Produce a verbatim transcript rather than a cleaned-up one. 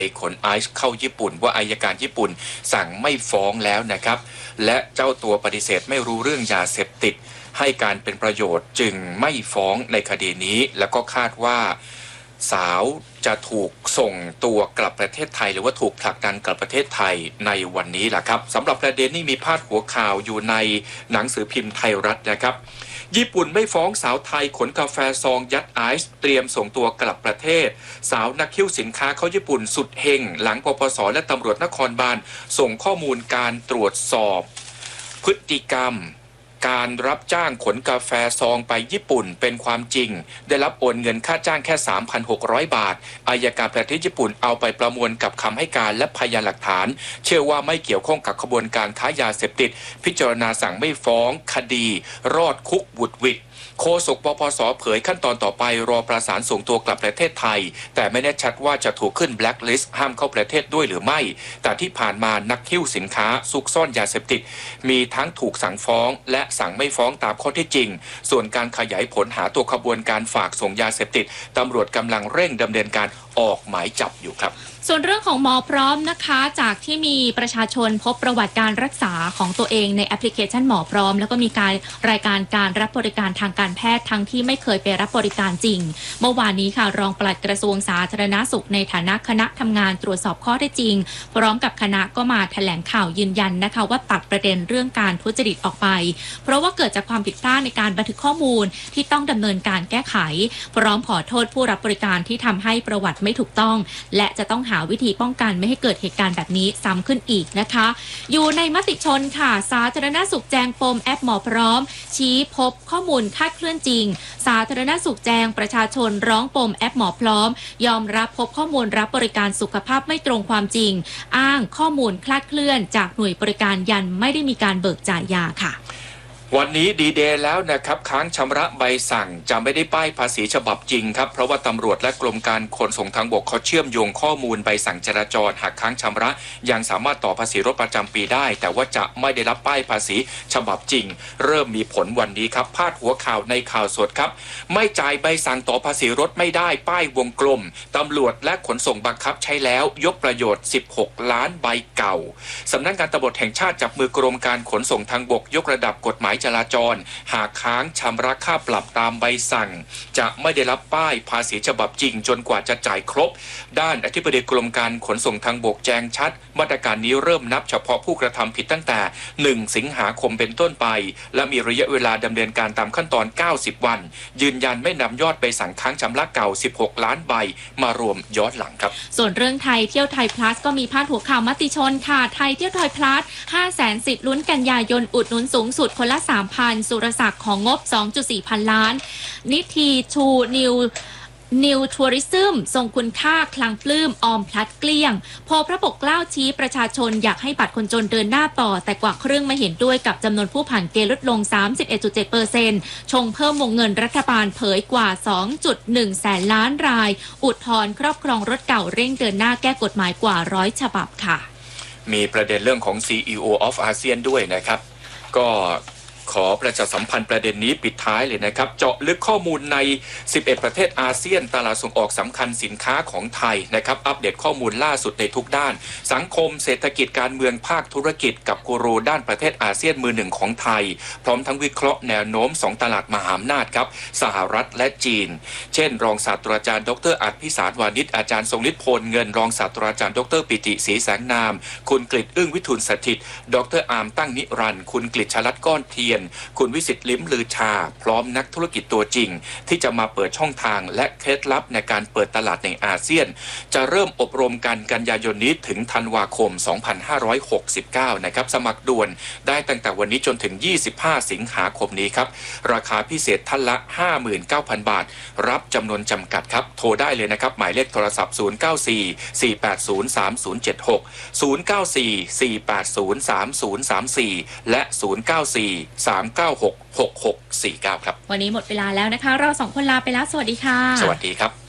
ขนไอซ์เข้าญี่ปุ่นว่าอัยการญี่ปุ่นสั่งไม่ฟ้องแล้วนะครับและเจ้าตัวปฏิเสธไม่รู้เรื่องยาเสพติดให้การเป็นประโยชน์จึงไม่ฟ้องในคดีนี้แล้วก็คาดว่าสาวจะถูกส่งตัวกลับประเทศไทยหรือว่าถูกผลักดันกลับประเทศไทยในวันนี้แหละครับสำหรับประเด็นนี้มีพาดหัวข่าวอยู่ในหนังสือพิมพ์ไทยรัฐนะครับญี่ปุ่นไม่ฟ้องสาวไทยขนกาแฟซองยัดไอซ์เตรียมส่งตัวกลับประเทศสาวนักคิ้วสินค้าเข้าญี่ปุ่นสุดเฮงหลังปปสและตำรวจนครบาลส่งข้อมูลการตรวจสอบพฤติกรรมการรับจ้างขนกาแฟซองไปญี่ปุ่นเป็นความจริงได้รับโอนเงินค่าจ้างแค่ สามพันหกร้อย บาทอัยการประเทศญี่ปุ่นเอาไปประมวลกับคำให้การและพยานหลักฐานเชื่อว่าไม่เกี่ยวข้องกับขบวนการค้ายาเสพติดพิจารณาสั่งไม่ฟ้องคดีรอดคุกบุดหวิดโฆษกปปสเผยขั้นตอนต่อไปรอประสานส่งตัวกลับประเทศไทยแต่ไม่แน่ชัดว่าจะถูกขึ้นแบล็คลิสต์ห้ามเข้าประเทศด้วยหรือไม่แต่ที่ผ่านมานักหิ้วสินค้าซุกซ่อนยาเสพติดมีทั้งถูกสั่งฟ้องและสั่งไม่ฟ้องตามข้อเท็จจริงส่วนการขยายผลหาตัวขบวนการฝากส่งยาเสพติดตำรวจกำลังเร่งดำเนินการออกหมายจับอยู่ครับส่วนเรื่องของหมอพร้อมนะคะจากที่มีประชาชนพบประวัติการรักษาของตัวเองในแอปพลิเคชันหมอพร้อมแล้วก็มีการรายการการรับบริการทางการแพทย์ทั้งที่ไม่เคยไปรับบริการจริงเมื่อวานนี้ค่ะรองปลัดกระทรวงสาธารณสุขในฐานะคณะทำงานตรวจสอบข้อเท็จจริงพร้อมกับคณะก็มาแถลงข่าวยืนยันนะคะว่าตัดประเด็นเรื่องการทุจริตออกไปเพราะว่าเกิดจากความผิดพลาดในการบันทึกข้อมูลที่ต้องดำเนินการแก้ไขพร้อมขอโทษผู้รับบริการที่ทำให้ประวัติไม่ถูกต้องและจะต้องหาวิธีป้องกันไม่ให้เกิดเหตุการณ์แบบนี้ซ้ำขึ้นอีกนะคะอยู่ในมติชนค่ะสาธารณสุขแจงปมแอปหมอพร้อมชี้พบข้อมูลคลาดเคลื่อนจริงสาธารณสุขแจงประชาชนร้องปมแอปหมอพร้อมยอมรับพบข้อมูลรับบริการสุขภาพไม่ตรงความจริงอ้างข้อมูลคลาดเคลื่อนจากหน่วยบริการยันไม่ได้มีการเบิกจ่ายยาค่ะวันนี้ดีเดย์แล้วนะครับค้างชำระใบสั่งจะไม่ได้ป้ายภาษีฉบับจริงครับเพราะว่าตำรวจและกรมการขนส่งทางบกเขาเชื่อมโยงข้อมูลใบสั่งจราจรหากค้างชำระยังสามารถต่อภาษีรถประจำปีได้แต่ว่าจะไม่ได้รับป้ายภาษีฉบับจริงเริ่มมีผลวันนี้ครับพาดหัวข่าวในข่าวสดครับไม่จ่ายใบสั่งต่อภาษีรถไม่ได้ป้ายวงกลมตำรวจและขนส่งบังคับใช้แล้วยกประโยชน์สิบหกล้านใบเก่าสำนักงานตำรวจแห่งชาติจับมือกรมการขนส่งทางบกยกระดับกฎหมายจราจรหากค้างชำระค่าปรับตามใบสั่งจะไม่ได้รับป้ายภาษีฉบับจริงจนกว่าจะจ่ายครบด้านอธิบดีกรมการขนส่งทางบกแจ้งชัดมาตรการนี้เริ่มนับเฉพาะผู้กระทำผิดตั้งแต่หนึ่งสิงหาคมเป็นต้นไปและมีระยะเวลาดำเนินการตามขั้นตอนเก้าสิบวันยืนยันไม่นำยอดใบสั่งค้างชำระเก่าสิบหกล้านใบมารวมย้อนหลังครับส่วนเรื่องไทยเที่ยวไทยพลัสก็มีพาดหัวข่าวมติชนค่ะไทยเที่ยวไทยพลัส ห้าแสน สิทธิ์ลุ้นกันยายนอุดหนุนสูงสุดคนละ สามพัน สุรศักดิ์ของงบ สองจุดสี่ พันล้านนิทีชูนิวนิวทัวริซึมทรงคุณค่าคลังปลื้มออมพลัดเกลี้ยงพอพระปกเกล้าชี้ประชาชนอยากให้บัตรคนจนเดินหน้าต่อแต่กว่าครึ่งไม่เห็นด้วยกับจำนวนผู้ผ่านเกณฑ์ลดลง สามสิบเอ็ดจุดเจ็ดเปอร์เซ็นต์ ชงเพิ่มวงเงินรัฐบาลเผยกว่า สองจุดหนึ่ง แสนล้านรายอุทธรณ์ครอบครองรถเก่าเร่งเดินหน้าแก้กฎหมายกว่าร้อยฉบับค่ะมีประเด็นเรื่องของ ซี อี โอ of อาเซียนด้วยนะครับก็ขอประชาสัมพันธ์ประเด็นนี้ปิดท้ายเลยนะครับเจาะลึกข้อมูลในสิบเอ็ดประเทศอาเซียนตลาดส่งออกสำคัญสินค้าของไทยนะครับอัปเดตข้อมูลล่าสุดในทุกด้านสังคมเศรษฐกิจการเมืองภาคธุรกิจกับกูรูด้านประเทศอาเซียนมือหนึ่งของไทยพร้อมทั้งวิเคราะห์แนวโน้มสองตลาดมหาอำนาจครับสหรัฐและจีนเช่นรองศาสตราจารย์ดรอัฏฐพิสารวานิชอาจารย์ทรงฤทธิ์โพลเงินรองศาสตราจารย์ดรปิติศรีแสงนามคุณกฤษอึ้งวิทูลสถิตดรอาร์มตั้งนิรันดร์คุณกฤษชลัดก้อนเทียนคุณวิสิทธิ์ลิ้มลือชาพร้อมนักธุรกิจตัวจริงที่จะมาเปิดช่องทางและเคล็ดลับในการเปิดตลาดในอาเซียนจะเริ่มอบรมกันกันยายนนี้ถึงธันวาคมสองพันห้าร้อยหกสิบเก้านะครับสมัครด่วนได้ตั้งแต่วันนี้จนถึงยี่สิบห้าสิงหาคมนี้ครับราคาพิเศษท่านละ ห้าหมื่นเก้าพัน บาทรับจำนวนจำกัดครับโทรได้เลยนะครับหมายเลขโทรศัพท์ศูนย์ เก้า สี่ สี่ แปด ศูนย์ สาม ศูนย์ เจ็ด หก ศูนย์ เก้า สี่ สี่ แปด ศูนย์ สาม ศูนย์ สาม สี่และศูนย์ เก้า สี่ สาม เก้า หก หก หก สี่ เก้าครับวันนี้หมดเวลาแล้วนะคะเราสองคนลาไปแล้วสวัสดีค่ะสวัสดีครับ